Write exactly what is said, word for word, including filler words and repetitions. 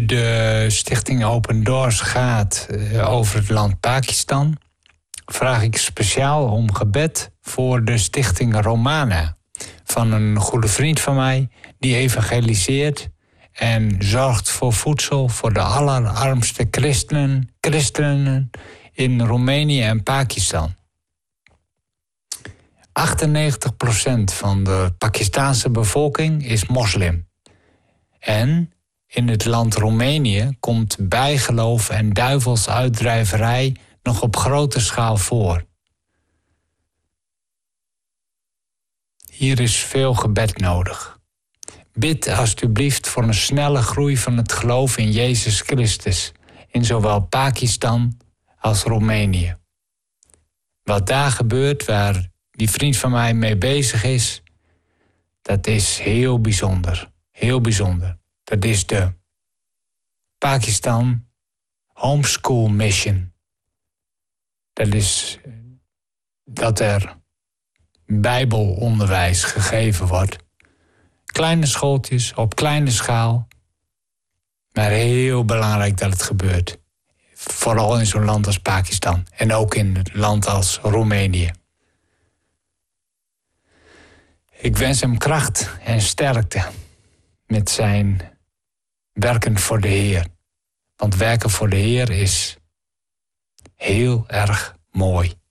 nu de Stichting Open Doors gaat uh, over het land Pakistan, vraag ik speciaal om gebed voor de Stichting Romana. Van een goede vriend van mij, die evangeliseert en zorgt voor voedsel voor de allerarmste christenen, christenen in Roemenië en Pakistan. achtennegentig procent van de Pakistanse bevolking is moslim. En in het land Roemenië komt bijgeloof en duivelsuitdrijverij nog op grote schaal voor. Hier is veel gebed nodig. Bid alstublieft voor een snelle groei van het geloof in Jezus Christus in zowel Pakistan als Roemenië. Wat daar gebeurt, waar die vriend van mij mee bezig is, dat is heel bijzonder. Heel bijzonder. Dat is de Pakistan Homeschool Mission. Dat is dat er bijbelonderwijs gegeven wordt. Kleine schooltjes, op kleine schaal. Maar heel belangrijk dat het gebeurt. Vooral in zo'n land als Pakistan. En ook in een land als Roemenië. Ik wens hem kracht en sterkte met zijn werken voor de Heer. Want werken voor de Heer is heel erg mooi.